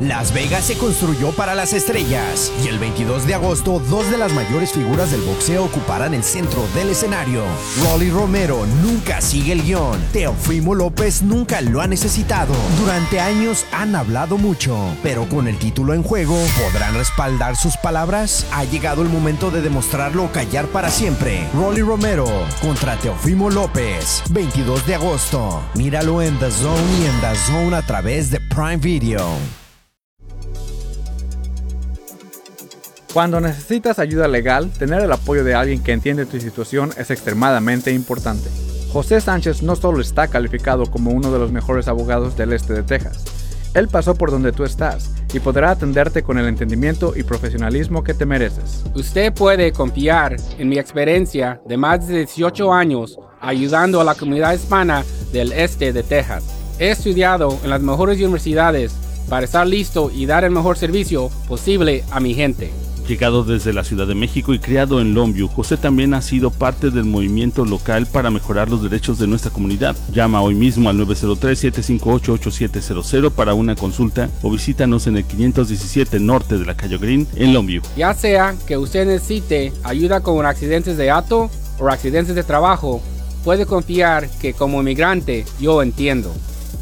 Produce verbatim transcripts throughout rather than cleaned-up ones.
Las Vegas se construyó para las estrellas y el veintidós de agosto dos de las mayores figuras del boxeo ocuparán el centro del escenario. Rolly Romero nunca sigue el guión. Teofimo López nunca lo ha necesitado. Durante años han hablado mucho, pero con el título en juego, ¿podrán respaldar sus palabras? Ha llegado el momento de demostrarlo o callar para siempre. Rolly Romero contra Teofimo López, veintidós de agosto. Míralo en The Zone y en The Zone a través de Prime Video. Cuando necesitas ayuda legal, tener el apoyo de alguien que entiende tu situación es extremadamente importante. José Sánchez no solo está calificado como uno de los mejores abogados del este de Texas, él pasó por donde tú estás y podrá atenderte con el entendimiento y profesionalismo que te mereces. Usted puede confiar en mi experiencia de más de dieciocho años ayudando a la comunidad hispana del este de Texas. He estudiado en las mejores universidades para estar listo y dar el mejor servicio posible a mi gente. Llegado desde la Ciudad de México y criado en Longview, José también ha sido parte del movimiento local para mejorar los derechos de nuestra comunidad. Llama hoy mismo al nueve cero tres, siete cinco ocho, ocho siete cero cero para una consulta o visítanos en el quinientos diecisiete norte de la calle Green en Longview. Ya sea que usted necesite ayuda con accidentes de auto o accidentes de trabajo, puede confiar que como inmigrante yo entiendo.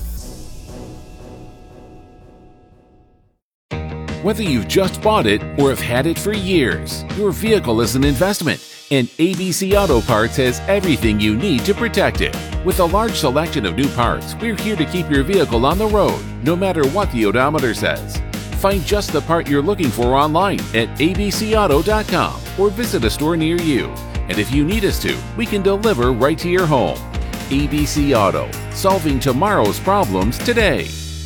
Whether you've just bought it or have had it for years, your vehicle is an investment, and A B C Auto Parts has everything you need to protect it. With a large selection of new parts, we're here to keep your vehicle on the road, no matter what the odometer says. Find just the part you're looking for online at a b c auto dot com or visit a store near you. And if you need us to, we can deliver right to your home. A B C Auto, solving tomorrow's problems today.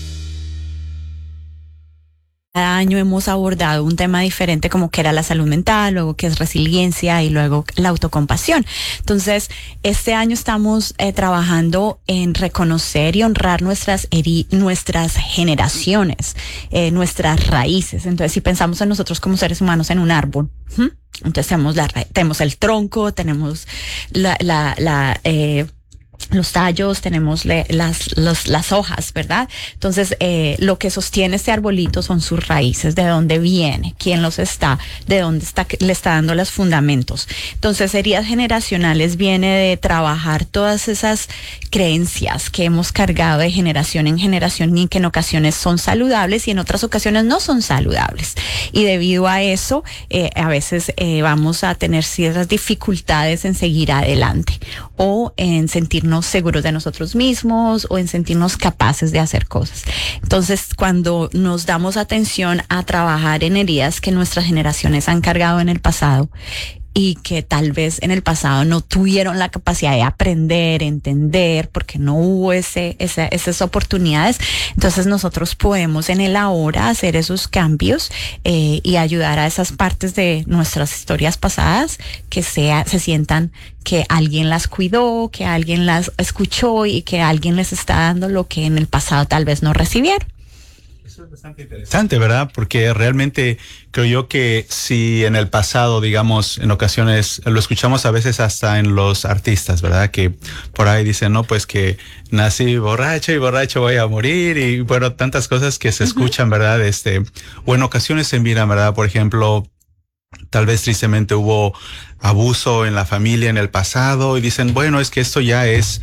Cada año hemos abordado un tema diferente, como que era la salud mental, luego que es resiliencia y luego la autocompasión. Entonces, este año estamos eh, trabajando en reconocer y honrar nuestras heri- nuestras generaciones, eh, nuestras raíces. Entonces, si pensamos en nosotros como seres humanos en un árbol, ¿hmm? entonces tenemos, la, tenemos el tronco, tenemos la, la, la eh, los tallos, tenemos le, las, los, las hojas, ¿verdad? Entonces, eh, lo que sostiene este arbolito son sus raíces, de dónde viene, quién los está, de dónde está, le está dando los fundamentos. Entonces, heridas generacionales viene de trabajar todas esas creencias que hemos cargado de generación en generación y que en ocasiones son saludables y en otras ocasiones no son saludables. Y debido a eso, eh, a veces eh, vamos a tener ciertas dificultades en seguir adelante o en sentirnos seguros de nosotros mismos o en sentirnos capaces de hacer cosas. Entonces, cuando nos damos atención a trabajar en heridas que nuestras generaciones han cargado en el pasado y que tal vez en el pasado no tuvieron la capacidad de aprender, entender, porque no hubo ese, ese, esas oportunidades, entonces nosotros podemos en el ahora hacer esos cambios eh, y ayudar a esas partes de nuestras historias pasadas que sea, se sientan que alguien las cuidó, que alguien las escuchó y que alguien les está dando lo que en el pasado tal vez no recibieron. Eso es bastante interesante, ¿verdad? Porque realmente creo yo que si en el pasado, digamos, en ocasiones, lo escuchamos a veces hasta en los artistas, ¿verdad? Que por ahí dicen, no, pues que nací borracho y borracho voy a morir y bueno, tantas cosas que se escuchan, ¿verdad? Este, o en ocasiones se miran, ¿verdad? Por ejemplo, tal vez tristemente hubo abuso en la familia en el pasado y dicen, bueno, es que esto ya es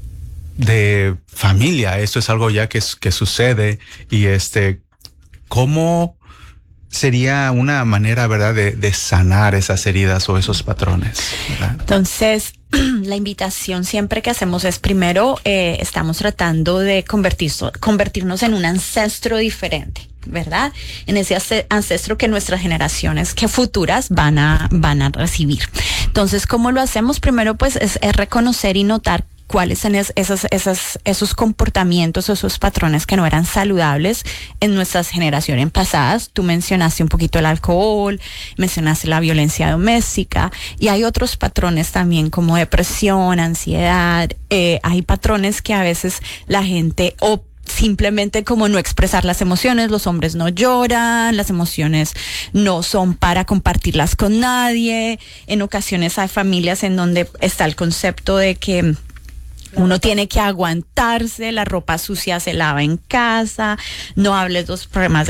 de familia, esto es algo ya que, que sucede y este, ¿cómo sería una manera, verdad, de, de sanar esas heridas o esos patrones, ¿verdad? Entonces, la invitación siempre que hacemos es primero, eh, estamos tratando de convertir, convertirnos en un ancestro diferente, ¿verdad? En ese ancestro que nuestras generaciones, que futuras van a, van a recibir. Entonces, ¿cómo lo hacemos? Primero, pues, es, es reconocer y notar cuáles son esas, esas, esos comportamientos, esos patrones que no eran saludables en nuestras generaciones pasadas. Tú mencionaste un poquito el alcohol, mencionaste la violencia doméstica y hay otros patrones también como depresión, ansiedad. Eh, hay patrones que a veces la gente o simplemente como no expresar las emociones, los hombres no lloran, las emociones no son para compartirlas con nadie. En ocasiones hay familias en donde está el concepto de que uno tiene que aguantarse, la ropa sucia se lava en casa, no hables de los problemas